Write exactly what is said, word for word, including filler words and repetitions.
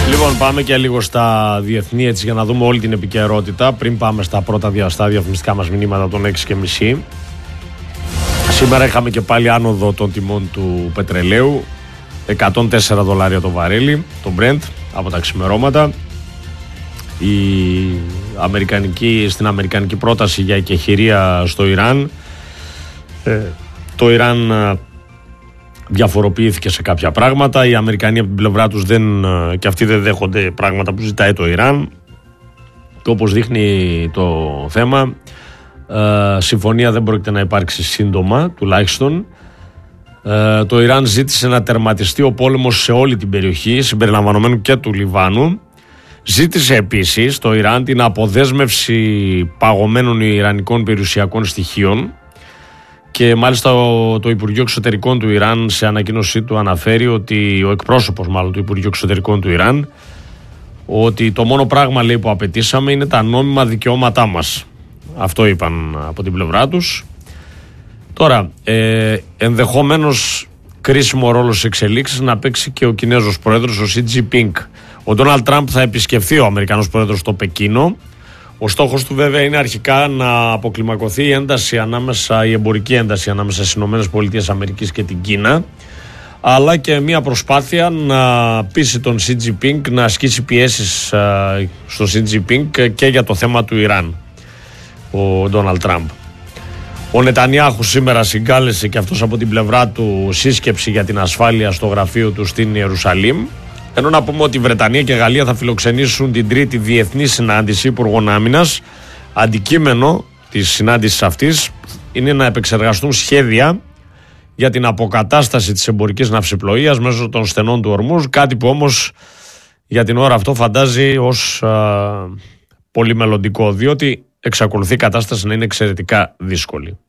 Λοιπόν, πάμε και λίγο στα διεθνή έτσι, για να δούμε όλη την επικαιρότητα πριν πάμε στα πρώτα διαστά διαφημιστικά μας μηνύματα των έξι και μισή. Σήμερα είχαμε και πάλι άνοδο των τιμών του πετρελαίου, εκατόν τέσσερα δολάρια το βαρέλι, το Brent από τα ξημερώματα. Η αμερικανική, στην αμερικανική πρόταση για εκεχηρία στο Ιράν, ε, το Ιράν διαφοροποιήθηκε σε κάποια πράγματα. Οι Αμερικανοί από την πλευρά τους δεν, και αυτοί δεν δέχονται πράγματα που ζητάει το Ιράν, και όπως δείχνει το θέμα, ε, συμφωνία δεν πρόκειται να υπάρξει σύντομα τουλάχιστον. ε, το Ιράν ζήτησε να τερματιστεί ο πόλεμος σε όλη την περιοχή συμπεριλαμβανομένου και του Λιβάνου. Ζήτησε επίσης το Ιράν την αποδέσμευση παγωμένων ιρανικών περιουσιακών στοιχείων. Και μάλιστα το, το Υπουργείο Εξωτερικών του Ιράν σε ανακοίνωσή του αναφέρει ότι, ο εκπρόσωπος μάλλον του Υπουργείου Εξωτερικών του Ιράν, ότι το μόνο πράγμα, λέει, που απαιτήσαμε είναι τα νόμιμα δικαιώματά μας. Αυτό είπαν από την πλευρά τους. Τώρα, ε, ενδεχομένως κρίσιμο ρόλο σε εξελίξεις να παίξει και ο Κινέζος πρόεδρος, ο Σι Τζινπίνγκ. Ο Ντόναλντ Τραμπ θα επισκεφθεί ο Αμερικανός πρόεδρος στο Πεκίνο. Ο στόχος του βέβαια είναι αρχικά να αποκλιμακωθεί η ένταση ανάμεσα, η εμπορική ένταση ανάμεσα στις ΗΠΑ και την Κίνα, αλλά και μια προσπάθεια να πείσει τον Σι Τζινπίνγκ να ασκήσει πιέσεις στο Σι Τζινπίνγκ και για το θέμα του Ιράν, ο Ντόναλντ Τραμπ. Ο Νετανιάχου σήμερα συγκάλεσε και αυτός από την πλευρά του σύσκεψη για την ασφάλεια στο γραφείο του στην Ιερουσαλήμ. Ενώ να πούμε ότι η Βρετανία και η Γαλλία θα φιλοξενήσουν την τρίτη διεθνή συνάντηση υπουργών άμυνας. Αντικείμενο της συνάντησης αυτής είναι να επεξεργαστούν σχέδια για την αποκατάσταση της εμπορικής ναυσιπλοείας μέσω των στενών του Ορμούζ, κάτι που όμως για την ώρα αυτό φαντάζει ως α, πολύ μελλοντικό, διότι εξακολουθεί η κατάσταση να είναι εξαιρετικά δύσκολη.